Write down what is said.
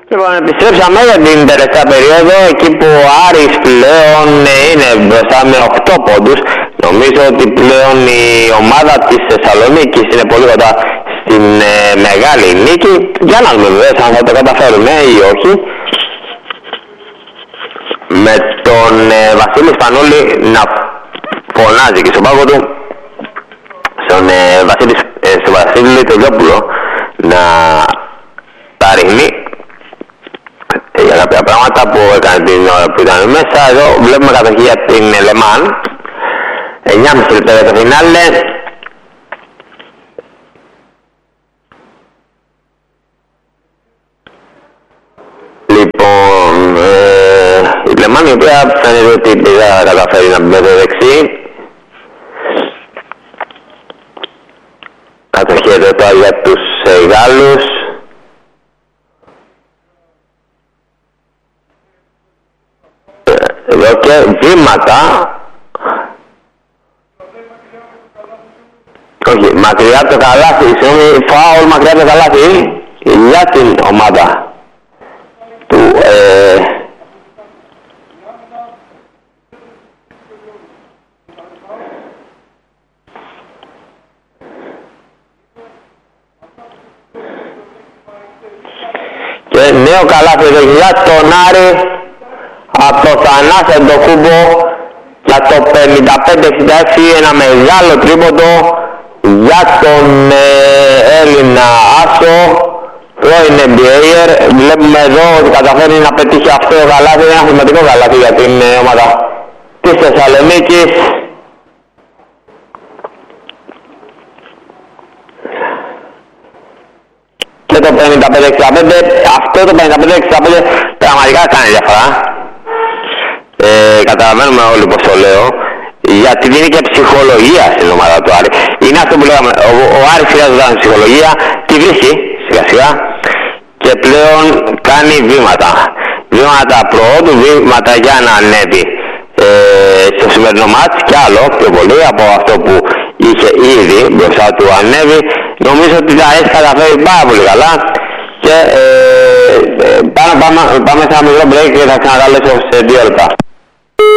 Λοιπόν, επιστρέψαμε για την τελευταία περίοδο, εκεί που ο Άρης πλέον είναι μπροστά με 8 πόντους. Νομίζω ότι πλέον η ομάδα της Θεσσαλονίκης είναι πολύ κοντά στην μεγάλη νίκη. Για να δούμε βέβαια αν θα το καταφέρουμε ή όχι. Με τον Βασίλη Σπανούλη να φωνάζει και στον πάγκο του, στον Βασίλη Τελειόπουλο να τα ρίχνει για κάποια πράγματα που έκανε την ώρα που ήταν μέσα. Εδώ βλέπουμε κατοχή για την Λεμάν, 9,5 λεπτά για το φινάλε. Λοιπόν, η Λεμάν, η οποία φαίνεται ότι δεν καταφέρει να μπει με το δεξί. Κατοχή εδώ τώρα για τους Γάλλους. Εδώ και βήματα, όχι, μακριά από το καλάθι, συγγνώμη, φάουλ μακριά από το καλάθι για την ομάδα του και νέο καλάθι εδώ για τον Άρη από το Θανάση Αντοκούμπο για το 55-66, ένα μεγάλο τρίποντο για τον Έλληνα Άσο, πρώην NBA'er. Βλέπουμε εδώ ότι καταφέρει να πετύχει αυτό το καλάθι, ένα σημαντικό καλάθι για την ομάδα της Θεσσαλονίκης. Και το 55-65, αυτό το 55-65 πραγματικά κάνει διαφορά. Καταλαβαίνουμε όλοι πως το λέω, γιατί δίνει και ψυχολογία στην ομάδα του Άρη. Είναι αυτό που λέγαμε, ο Άρης χρειάζονταν ψυχολογία, τη βρίσκει σιγά σιγά και πλέον κάνει βήματα. Βήματα προόδου, βήματα για να ανέβει στο σημερινό μάτς και άλλο πιο πολύ από αυτό που είχε ήδη μπροστά του ανέβει. Νομίζω ότι θα έχει καταφέρει πάρα πολύ καλά και πάμε σε ένα μικρό break και θα ξανακαλέσω σε 2 λεπτά.